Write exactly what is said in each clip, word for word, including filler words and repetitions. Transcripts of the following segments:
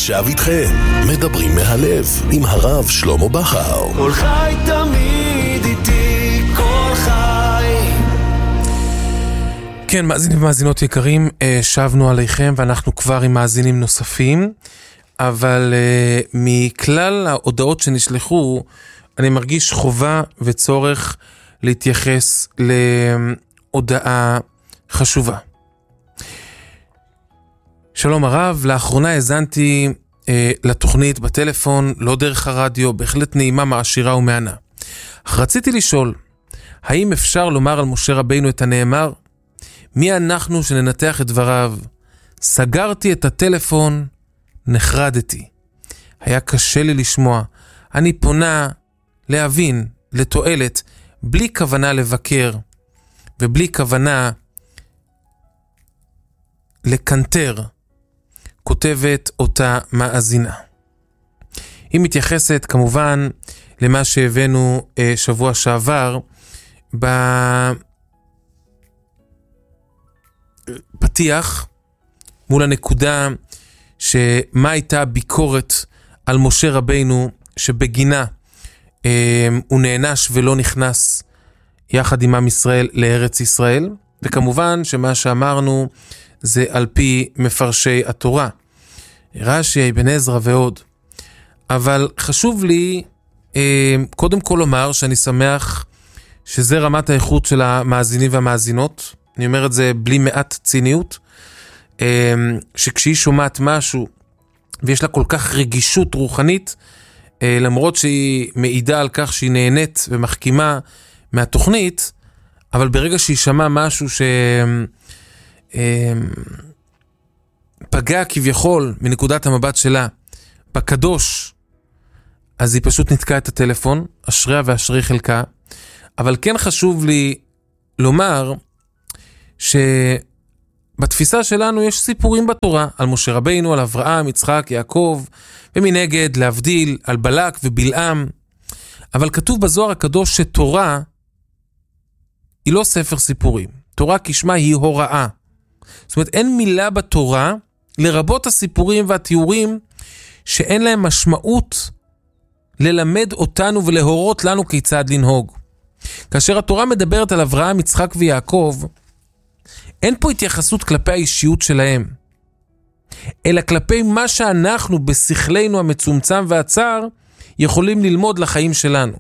עכשיו איתכם, מדברים מהלב, עם הרב שלמה בכר. כל חי תמיד איתי, כל חי. כן, מאזינים ומאזינות יקרים, שבנו עליכם ואנחנו כבר עם מאזינים נוספים, אבל uh, מכלל ההודעות שנשלחו, אני מרגיש חובה וצורך להתייחס להודעה חשובה. שלום הרב, לאחרונה הזנתי אה, לתוכנית בטלפון, לא דרך הרדיו, בהחלט נעימה, מעשירה ומענה. אך רציתי לשאול, האם אפשר לומר על משה רבינו את הנאמר? מי אנחנו שננתח את דבריו? סגרתי את הטלפון, נחרדתי. היה קשה לי לשמוע. אני פונה להבין, לתועלת, בלי כוונה לבקר, ובלי כוונה לקנטר. כותבת אותה מאזינה. היא מתייחסת כמובן למה שהבאנו אה, שבוע שעבר בפתיח מול הנקודה שמה הייתה ביקורת על משה רבינו שבגינה אה, הוא נענש ולא נכנס יחד עם עם ישראל לארץ ישראל, וכמובן שמה שאמרנו זה על פי מפרשי התורה, רש"י, אבן עזרא ועוד. אבל חשוב לי אה, קודם כל לומר שאני שמח שזה רמת האיכות של המאזינים והמאזינות. אני אומר את זה בלי מעט ציניות, אה, שכשהיא שומעת משהו ויש לה כל כך רגישות רוחנית, אה, למרות שהיא מעידה על כך שהיא נהנית ומחכימה מהתוכנית, אבל ברגע שהיא שמעה משהו ש... פגע כביכול מנקודת המבט שלה בקדוש, אז היא פשוט נתקעה את הטלפון, אשריה ואשרי חלקה. אבל כן חשוב לי לומר שבתפיסה שלנו יש סיפורים בתורה על משה רבינו, על אברהם, יצחק, יעקב, ומנגד להבדיל על בלק ובלעם. אבל כתוב בזוהר הקדוש שתורה היא לא ספר סיפורים. תורה כשמה היא הוראה. זאת אומרת, אין מילה בתורה, לרבות הסיפורים והתיאורים, שאין להם משמעות ללמד אותנו ולהורות לנו כיצד לנהוג. כאשר התורה מדברת על אברהם, יצחק ויעקב, אין פה התייחסות כלפי האישיות שלהם, אלא כלפי מה שאנחנו בשכלנו המצומצם והצר יכולים ללמוד לחיים שלנו.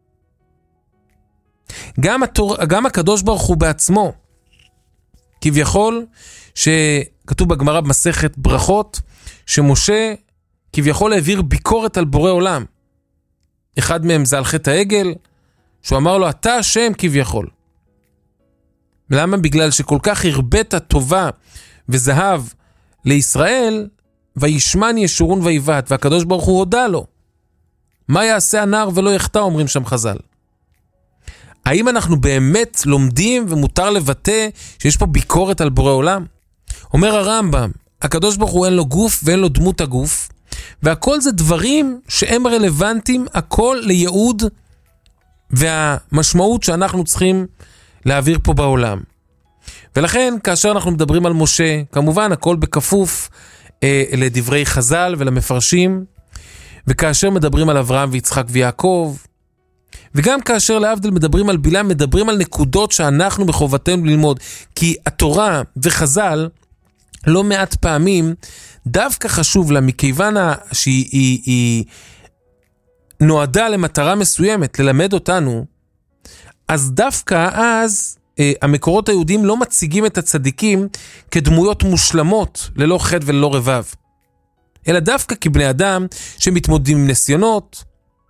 גם, התור... גם הקדוש ברוך הוא בעצמו, כביכול, שכתוב בגמרא במסכת ברכות, שמשה כביכול העביר ביקורת על בורא עולם. אחד מהם זה על חטא העגל, שהוא אמר לו, אתה השם כביכול. למה? בגלל שכל כך הרבית טובה וזהב לישראל, וישמן ישורון ויבט, והקדוש ברוך הוא הודע לו. מה יעשה הנער ולא יחטא, אומרים שם חז"ל. האם אנחנו באמת לומדים ומותר לבטא שיש פה ביקורת על בורא עולם? אומר הרמב"ם, הקדוש ברוך הוא אין לו גוף ואין לו דמות הגוף, והכל זה דברים שהם רלוונטיים, הכל לייעוד והמשמעות שאנחנו צריכים להעביר פה בעולם. ולכן כאשר אנחנו מדברים על משה, כמובן הכל בכפוף אה, לדברי חז"ל ולמפרשים, וכאשר מדברים על אברהם ויצחק ויעקב, וגם כאשר להבדיל מדברים על בלעם, מדברים על נקודות שאנחנו בחובתנו ללמוד, כי התורה וחז"ל לא מעט פעמים דווקא חשוב לה, מכיוון שהיא היא, היא נועדה למטרה מסוימת, ללמד אותנו, אז דווקא אז אה, המקורות היהודים לא מציגים את הצדיקים כדמויות מושלמות, ללא חטא וללא רבב, אלא דווקא כבני אדם שמתמודדים עם ניסיונות,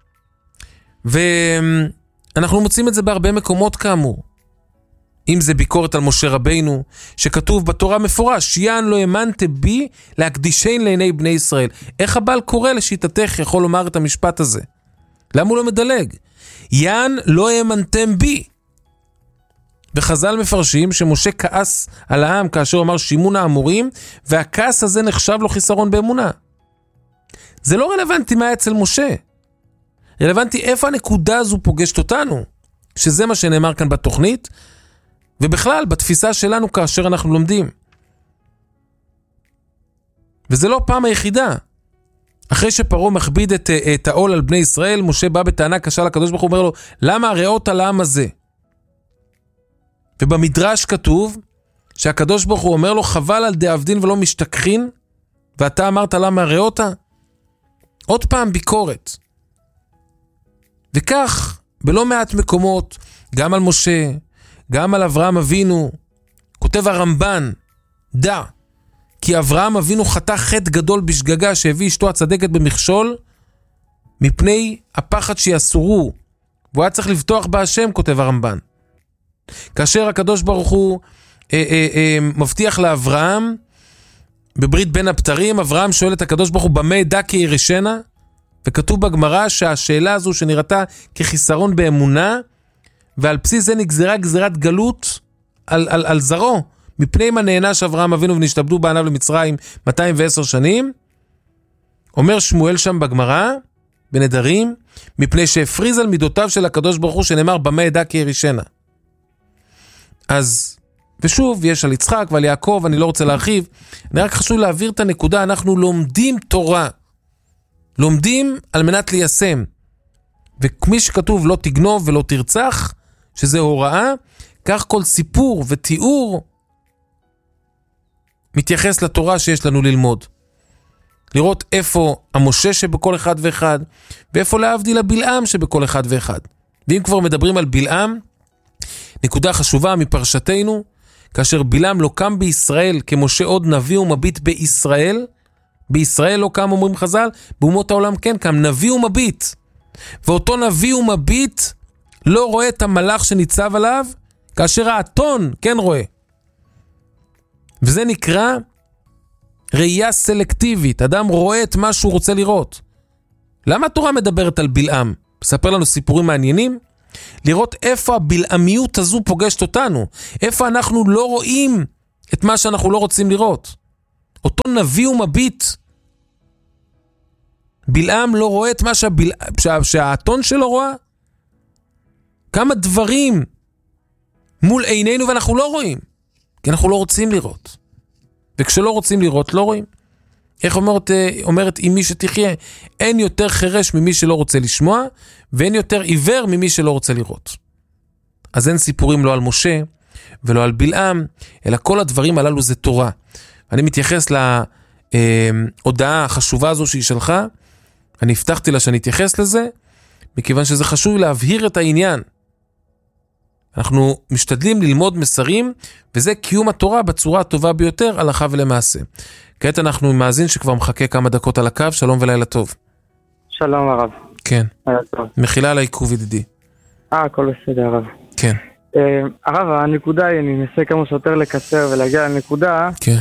ואנחנו מוצאים את זה בהרבה מקומות כאמור. אם זה ביקורת על משה רבינו, שכתוב בתורה מפורש, יען לא האמנת בי להקדישן לעיני בני ישראל. איך הבעל קורא לשיטתך יכול לומר את המשפט הזה? למה הוא לא מדלג? יען לא האמנתם בי. וחז"ל מפרשים שמשה כעס על העם כאשר אמר שימון האמורים, והכעס הזה נחשב לו חיסרון באמונה. זה לא רלוונטי מה אצל משה. רלוונטי איפה הנקודה הזו פוגשת אותנו, שזה מה שנאמר כאן בתוכנית, ובכלל בתפיסה שלנו כאשר אנחנו לומדים. וזה לא פעם היחידה אחרי שפרעה מכביד את, את העול על בני ישראל, משה בא בטענה קשה לקדוש ברוך הוא, אומר לו, למה הרעות על העם הזה? ובמדרש כתוב, שהקדוש ברוך הוא אומר לו, חבל על דאבדין ולא משתכחין, ואתה אמרת למה הרעות? עוד פעם ביקורת. וכך, בלא מעט מקומות, גם על משה, גם על אברהם אבינו, כותב הרמב"ן, דע, כי אברהם אבינו חטא חטא גדול בשגגה שהביא אשתו הצדקת במכשול, מפני הפחד שיסורו, והוא היה צריך לבטוח בהשם, כותב הרמב"ן. כאשר הקדוש ברוך הוא אה, אה, אה, מבטיח לאברהם, בברית בין הבתרים, אברהם שואל את הקדוש ברוך הוא, במה אדע כי ירשנה? וכתוב בגמרא שהשאלה הזו שנראתה כחיסרון באמונה, ועל בסיס זה נגזרה גזירת גלות על, על, על זרו, מפני מה נענש אברהם אבינו ונשתעבדו בעניו למצרים מאתיים ועשר שנים, אומר שמואל שם בגמרא, בנדרים, מפני שהפריז על מידותיו של הקדוש ברוך הוא שנאמר במה אדע כי ירשנה. אז, ושוב, יש על יצחק ועל יעקב, אני לא רוצה להרחיב, אני רק חשוב להעביר את הנקודה, אנחנו לומדים תורה, לומדים על מנת ליישם, וכמי שכתוב לא תגנוב ולא תרצח, שזה הוראה, כך כל סיפור ותיאור מתייחס לתורה שיש לנו ללמוד. לראות איפה המשה שבכל אחד ואחד, ואיפה להבדיל הבלעם שבכל אחד ואחד. ואם כבר מדברים על בלעם, נקודה חשובה מפרשתנו, כאשר בלעם לא קם בישראל כמשה עוד נביא ומביט בישראל, בישראל לא קם, אומרים חז"ל, באומות העולם כן קם, נביא ומביט. ואותו נביא ומביט לא רואה את המלאך שניצב עליו, כאשר האתון כן רואה. וזה נקרא ראייה סלקטיבית. אדם רואה את מה שהוא רוצה לראות. למה התורה מדברת על בלעם? מספר לנו סיפורים מעניינים. לראות איפה הבלעמיות הזו פוגשת אותנו. איפה אנחנו לא רואים את מה שאנחנו לא רוצים לראות. אותו נביא ומביט. בלעם לא רואה את מה שהבל... שה... שהאתון שלו רואה. כמה דברים מול עינינו ואנחנו לא רואים. כי אנחנו לא רוצים לראות. וכשלא רוצים לראות, לא רואים. איך אומרת, אומרת אם מי שתחיה, אין יותר חרש ממי שלא רוצה לשמוע, ואין יותר עיוור ממי שלא רוצה לראות. אז אין סיפורים לא על משה, ולא על בלעם, אלא כל הדברים הללו זה תורה. אני מתייחס להודעה החשובה הזו שהיא שלך, אני הבטחתי לה שאני אתייחס לזה, מכיוון שזה חשוב להבהיר את העניין. אנחנו משתדלים ללמוד מסרים, וזה קיום התורה בצורה הטובה ביותר, הלכה ולמעשה. כעת אנחנו עם מאזין שכבר מחכה כמה דקות על הקו, שלום ולילה טוב. שלום הרב. כן. מחילה על העיכוב ידידי. אה, הכל בסדר הרב. כן. אה, הרב, הנקודה היא, אני אנסה כמה שיותר לקצר ולהגיע לנקודה, כן.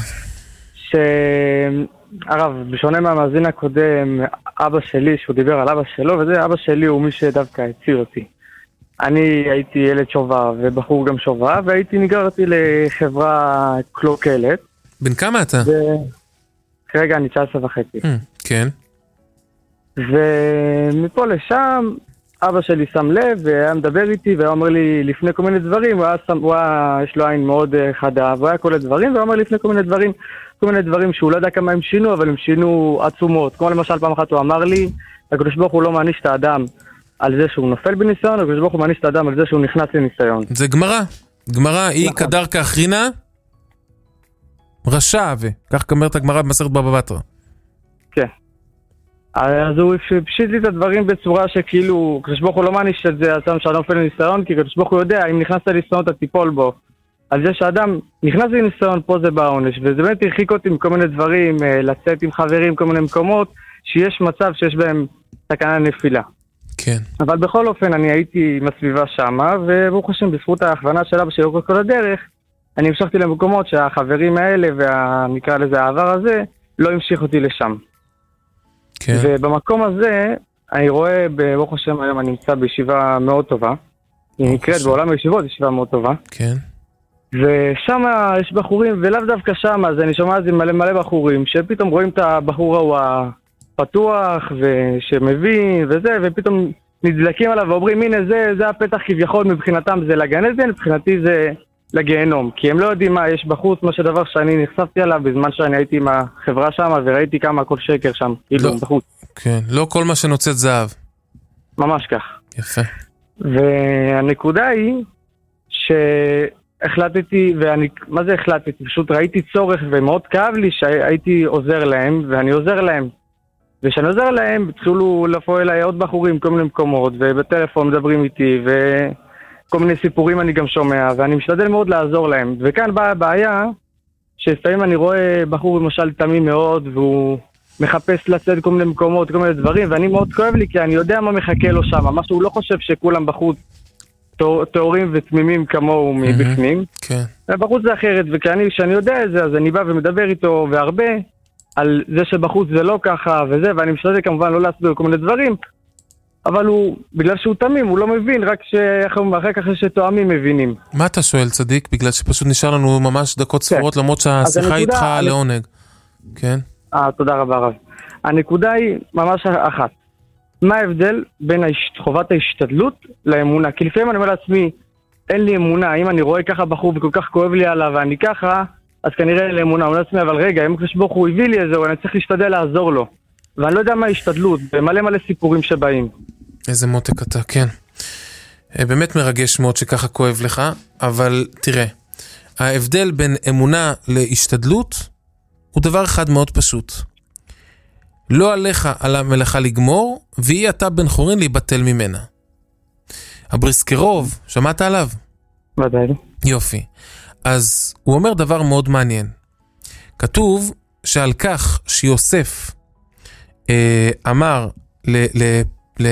שהרב, בשונה מהמאזין הקודם, אבא שלי, שהוא דיבר על אבא שלו, וזה אבא שלי הוא מי שדווקא הציל אותי. אני הייתי ילד שובב ובחור גם שובב, והייתי נגררתי לחברה קלוקלת. בן כמה אתה? ו... כרגע אני תשע עשרה וחצי. Mm, כן. ומפה לשם, אבא שלי שם לב, והיה מדבר איתי, והיה אומר לי לפני כל מיני דברים, הוא היה שם, הוא היה, יש לו עין מאוד חדה, והוא היה כל הדברים, והוא אומר לי לפני כל מיני דברים, כל מיני דברים שהוא לא יודע כמה הם שינו, אבל הם שינו עצומות. כמו למשל פעם אחת הוא אמר לי, הקדוש ברוך הוא לא מעניש את האדם על זה שהוא נופל בניסיון, הקדוש ברוך הוא מעניש את האדם על זה שהוא נכנס לניסיון. זה גמרא. גמרא היא קדרקה אחרינה, רשע ו... כך כמרת הגמרא במסכת בבא בתרא. כן. אז הוא פשיט לי את הדברים בצורה שכאילו, הקדוש ברוך הוא לא מעניש את זה, האדם שהאדם נופל לניסיון, כי הקדוש ברוך הוא יודע, אם נכנסת לניסיון אתה תיפול בו. על זה שהאדם נכנס לניסיון, פה זה בעונש, וזה באמת הרחיק אותי מכל מיני דברים, לצאת עם חברים, כל מיני מקומות, שיש מצב שיש בהם סכנה נפילה. כן. אבל בכל אופן אני הייתי עם הסביבה שמה, וברוך השם בזכות ההכוונה של אבא שלי כל הדרך, אני המשכתי למקומות שהחברים האלה, והנקרא לזה העבר הזה, לא המשיך אותי לשם. כן. ובמקום הזה, אני רואה, ברוך השם היום אני נמצא בישיבה מאוד טובה, היא נקראת בעולם הישיבות, ישיבה מאוד טובה. כן. ושם יש בחורים, ולאו דווקא שם, אז אני שומע זה מלא מלא בחורים, שפתאום רואים את הבחור ההוא הפתוח, ושמבין, וזה, ופתאום נדלקים עליו ואומרים, הנה זה, זה הפתח כביכול מבחינתם, זה לגן עדן, מבחינתי זה לגיהנום, כי הם לא יודעים מה יש בחוץ, מה שדבר שאני נחשפתי עליו בזמן שאני הייתי עם החברה שם, וראיתי כמה הכל שקר שם, כאילו, לא, בחוץ. כן, לא כל מה שנוצאת זהב. ממש כך. יפה. והנקודה היא שהחלטתי, ואני, מה זה החלטתי? פשוט ראיתי צורך ומאוד כאב לי שהייתי עוזר להם, ואני עוזר להם. וכשאני עוזר להם, התחילו לפוע אליי עוד בחורים, כל מיני מקומות, ובטלפון מדברים איתי, וכל מיני סיפורים אני גם שומע, ואני משתדל מאוד לעזור להם. וכאן באה הבעיה, שסתיים אני רואה בחור למשל תמים מאוד, והוא מחפש לצאת כל מיני מקומות, כל מיני דברים, ואני מאוד כואב לי, כי אני יודע מה מחכה לו שם, מה שהוא לא חושב שכולם בחוץ תאורים ותמימים כמוהו מבפנים. כן. ובחוץ זה אחרת, וכשאני יודע את זה, אז אני בא ומדבר איתו, והרבה, על זה שבחוץ זה לא ככה וזה, ואני משתדל כמובן לא להסביר כל מיני דברים, אבל הוא, בגלל שהוא תמים, הוא לא מבין, רק שאחרי כך שתואמים מבינים. מה אתה שואל, צדיק? בגלל שפשוט נשאר לנו ממש דקות ספורות, למרות שהשיחה איתך לעונג. כן? אה, תודה רבה רב. הנקודה היא ממש אחת. מה ההבדל בין חובת ההשתדלות לאמונה? כי לפעמים אני אומר לעצמי, אין לי אמונה, אם אני רואה ככה בחור וכל כך כואב לי עליו ואני ככה, אז כנראה אין לי אמונה. אני אומר לעצמי, אבל רגע, אם הקדוש ברוך הוא הביא לי את זה, אני צריך להשתדל לעזור לו. ואני לא יודע מה ההשתדלות, ומלא מלא סיפורים שבאים. איזה מותק אתה, כן. באמת מרגש מאוד שככה כואב לך, אבל תראה, ההבדל בין אמונה להשתדלות הוא דבר אחד מאוד פשוט. לא עליך על המלאכה לגמור, והיא אתה בן חורין להיבטל ממנה. הבריסקרוב, שמעת עליו? ודאי. יופי. אז הוא אומר דבר מאוד מעניין. כתוב שעל כך שיוסף אה, אמר ל... ל, ל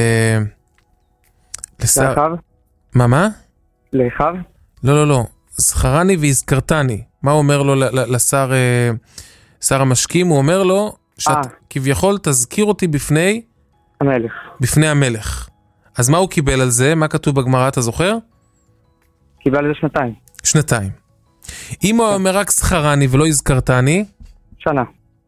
לשר... לאחיו? מה, מה? לאחיו? לא, לא, לא. זכרני והזכרתני. מה הוא אומר לו לשר אה, שר המשקים? הוא אומר לו שאת כביכול תזכיר אותי בפני המלך. בפני המלך. אז מה הוא קיבל על זה? מה כתוב בגמרא, אתה זוכר? קיבל על זה שנתיים. שנתיים. אם הוא אומר רק זכרני ולא הזכרתני, שנה.